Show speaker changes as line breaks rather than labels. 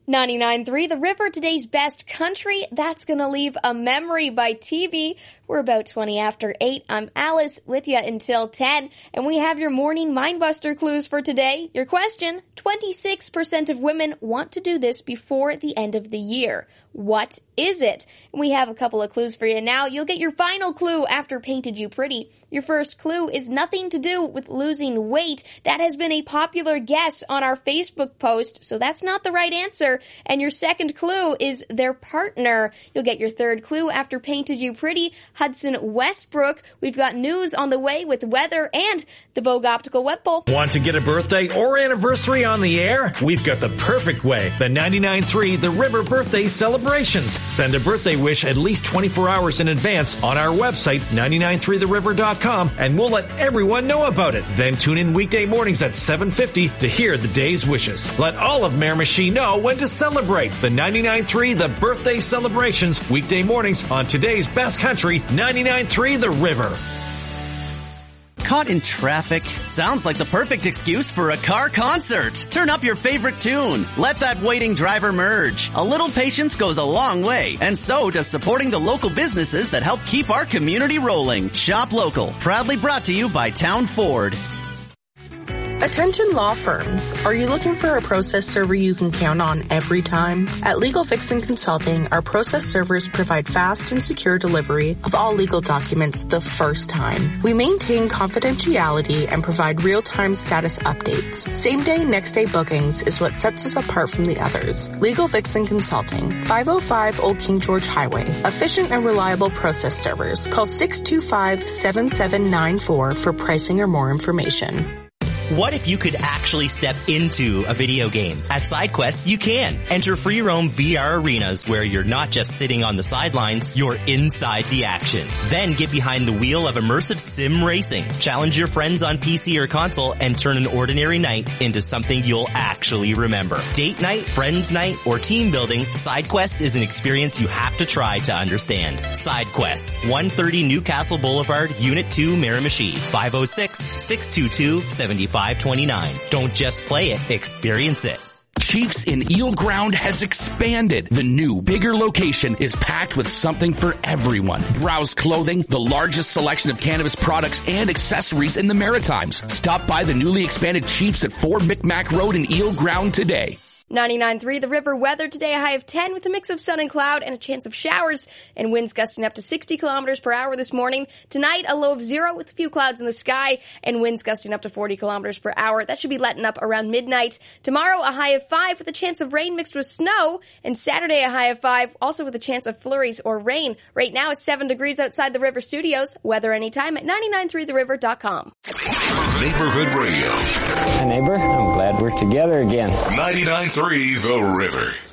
99.3 The River, today's best country. That's gonna leave a memory by TV. We're about 20 after 8. I'm Alice with you until 10. And we have your morning Mindbuster clues for today. Your question, 26% of women want to do this before the end of the year. What is it? We have a couple of clues for you now. You'll get your final clue after Painted You Pretty. Your first clue is nothing to do with losing weight. That has been a popular guess on our Facebook post, so that's not the right answer. And your second clue is their partner. You'll get your third clue after Painted You Pretty. Hudson Westbrook. We've got news on the way with weather and the Vogue Optical Web Poll.
Want to get a birthday or anniversary on the air? We've got the perfect way. The 99.3 The River Birthday Celebrations. Send a birthday wish at least 24 hours in advance on our website, 993theriver.com, and we'll let everyone know about it. Then tune in weekday mornings at 7:50 to hear the day's wishes. Let all of Miramichi know when to celebrate. The 99.3 The Birthday Celebrations, weekday mornings on today's best country, 99.3 The River.
Caught in traffic? Sounds like the perfect excuse for a car concert. Turn up your favorite tune. Let that waiting driver merge. A little patience goes a long way, and so does supporting the local businesses that help keep our community rolling. Shop local. Proudly brought to you by Town Ford.
Attention law firms. Are you looking for a process server you can count on every time? At Legal Fixin' Consulting, our process servers provide fast and secure delivery of all legal documents the first time. We maintain confidentiality and provide real-time status updates. Same-day, next-day bookings is what sets us apart from the others. Legal Fixin' Consulting, 505 Old King George Highway. Efficient and reliable process servers. Call 625-7794 for pricing or more information.
What if you could actually step into a video game? At SideQuest, you can. Enter free roam VR arenas where you're not just sitting on the sidelines, you're inside the action. Then get behind the wheel of immersive sim racing. Challenge your friends on PC or console and turn an ordinary night into something you'll actually remember. Date night, friends night, or team building, SideQuest is an experience you have to try to understand. SideQuest, 130 Newcastle Boulevard, Unit 2, Miramichi, 506-622-7529. Don't just play it, experience it.
Chiefs in Eel Ground has expanded. The new, bigger location is packed with something for everyone. Browse clothing, the largest selection of cannabis products and accessories in the Maritimes. Stop by the newly expanded Chiefs at 4 Micmac Road in Eel Ground today.
99.3 The River weather today, a high of 10 with a mix of sun and cloud and a chance of showers and winds gusting up to 60 kilometers per hour this morning. Tonight, a low of 0 with a few clouds in the sky and winds gusting up to 40 kilometers per hour. That should be letting up around midnight. Tomorrow, a high of 5 with a chance of rain mixed with snow, and Saturday, a high of 5, also with a chance of flurries or rain. Right now, it's 7 degrees outside the River Studios. Weather anytime at 993theriver.com.
Neighborhood Radio.
Hi, neighbor. I'm glad we're together again.
99.3 The River.